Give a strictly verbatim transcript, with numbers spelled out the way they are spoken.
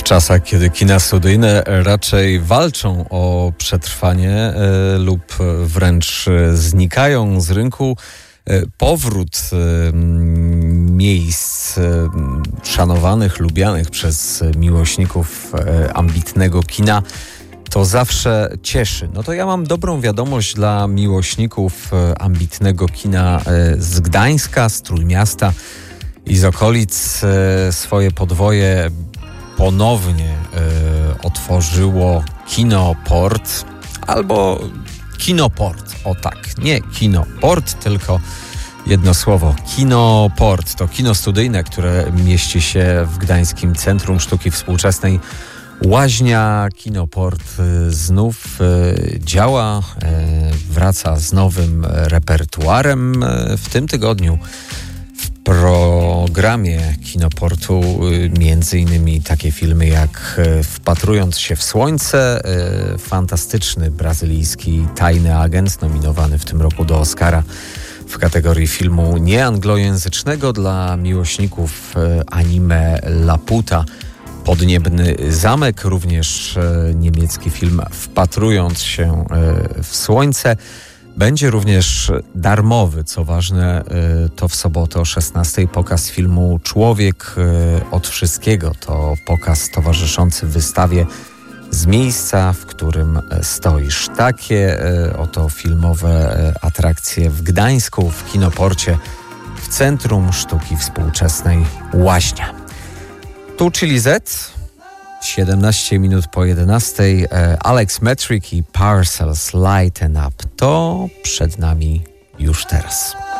czasach, kiedy kina studyjne raczej walczą o przetrwanie e, lub wręcz znikają z rynku, e, powrót e, miejsc e, szanowanych, lubianych przez miłośników e, ambitnego kina to zawsze cieszy. No to ja mam dobrą wiadomość dla miłośników e, ambitnego kina e, z Gdańska, z Trójmiasta i z okolic. E, swoje podwoje ponownie e, otworzyło Kinoport albo Kinoport. O tak, nie Kinoport, tylko jedno słowo. Kinoport to kino studyjne, które mieści się w Gdańskim Centrum Sztuki Współczesnej. Łaźnia Kinoport znów e, działa, e, wraca z nowym repertuarem. E, w tym tygodniu w programie Kinoportu między innymi takie filmy jak Wpatrując się w słońce, fantastyczny brazylijski tajny agent nominowany w tym roku do Oscara w kategorii filmu nieanglojęzycznego dla miłośników anime Laputa. Podniebny zamek, również niemiecki film Wpatrując się w słońce. Będzie również darmowy, co ważne, to w sobotę o szesnastej pokaz filmu Człowiek od wszystkiego. To pokaz towarzyszący wystawie Z miejsca, w którym stoisz. Takie oto filmowe atrakcje w Gdańsku, w Kinoporcie, w Centrum Sztuki Współczesnej Łaźnia. Tu Chili Z. siedemnaście minut po jedenastej. Alex Metric i Parcels Lighten Up. To przed nami już teraz.